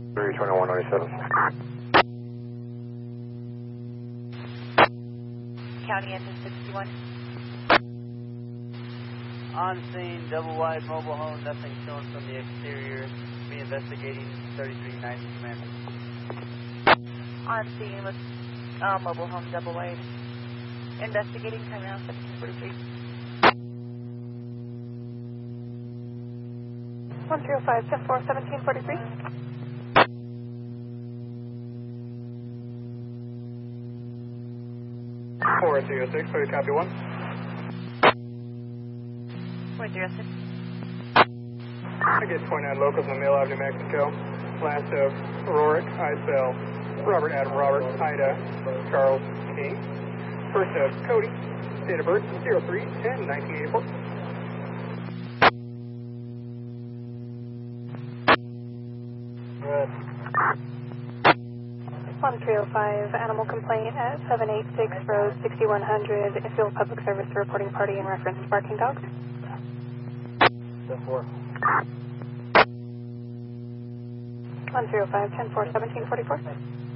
32197. County engine 61. On scene, double wide mobile home, nothing shown from the exterior. Be investigating 3390 Commander. On scene with mobile home double wide. Investigating, time now 1743. 105, 10-4, 1743. Four 306, copy 1. 406. I get 29 locals on Mill Avenue, Mexico. Last of Rorick, Isbell, Robert Adam Robert, Ida, Charles King. First of Cody, date of birth 03/10/1984. Good. 1305, animal complaint at 786 Road 6100, Field Public Service reporting party in reference to barking dogs. 10-4. 105, 10-4, 1744.